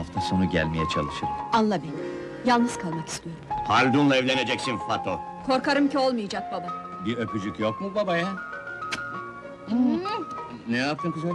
Hafta sonu gelmeye çalışırım. Anla beni. Yalnız kalmak istiyorum. Haldun'la evleneceksin Fato. Korkarım ki olmayacak baba. Bir öpücük yok mu babaya? Ne yaptın kız öyle?